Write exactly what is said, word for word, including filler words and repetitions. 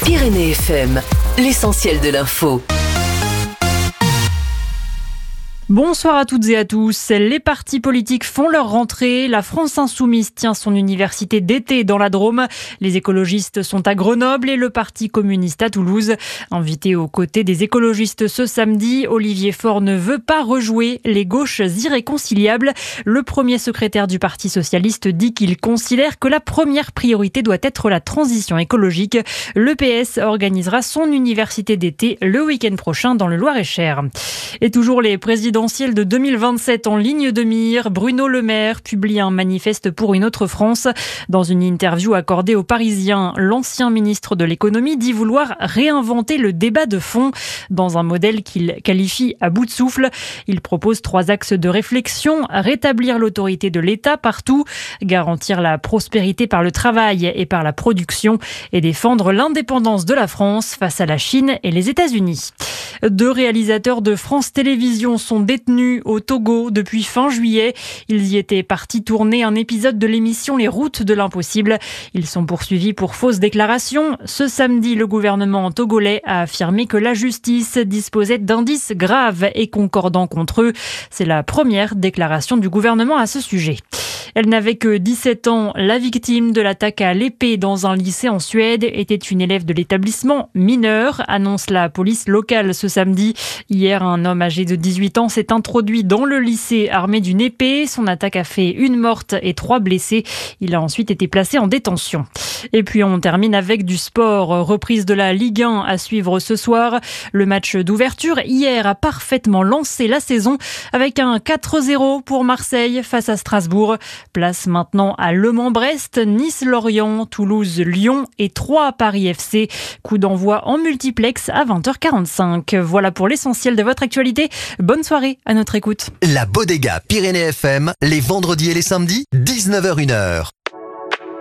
Pyrénées F M, l'essentiel de l'info. Bonsoir à toutes et à tous. Les partis politiques font leur rentrée. La France Insoumise tient son université d'été dans la Drôme. Les écologistes sont à Grenoble et le Parti communiste à Toulouse. Invité aux côtés des écologistes ce samedi, Olivier Faure ne veut pas rejouer les gauches irréconciliables. Le premier secrétaire du Parti socialiste dit qu'il considère que la première priorité doit être la transition écologique. Le P S organisera son université d'été le week-end prochain dans le Loir-et-Cher. Et toujours les présidentielles de deux mille vingt-sept en ligne de mire, Bruno Le Maire publie un manifeste pour une autre France. Dans une interview accordée aux Parisiens, l'ancien ministre de l'économie dit vouloir réinventer le débat de fond dans un modèle qu'il qualifie à bout de souffle. Il propose trois axes de réflexion: rétablir l'autorité de l'État partout, garantir la prospérité par le travail et par la production et défendre l'indépendance de la France face à la Chine et les États-Unis. Deux réalisateurs de France Télévisions sont détenus au Togo depuis fin juillet. Ils y étaient partis tourner un épisode de l'émission Les Routes de l'Impossible. Ils sont poursuivis pour fausses déclarations. Ce samedi, le gouvernement togolais a affirmé que la justice disposait d'indices graves et concordants contre eux. C'est la première déclaration du gouvernement à ce sujet. Elle n'avait que dix-sept ans. La victime de l'attaque à l'épée dans un lycée en Suède était une élève de l'établissement mineure, annonce la police locale ce samedi. Hier, un homme âgé de dix-huit ans s'est introduit dans le lycée armé d'une épée. Son attaque a fait une morte et trois blessés. Il a ensuite été placé en détention. Et puis on termine avec du sport. Reprise de la Ligue un à suivre ce soir. Le match d'ouverture hier a parfaitement lancé la saison avec un quatre zéro pour Marseille face à Strasbourg. Place maintenant à Le Mans-Brest, Nice-Lorient, Toulouse-Lyon et Troyes Paris F C. Coup d'envoi en multiplex à vingt heures quarante-cinq. Voilà pour l'essentiel de votre actualité. Bonne soirée à notre écoute. La Bodega Pyrénées F M, les vendredis et les samedis, dix-neuf heures une heure.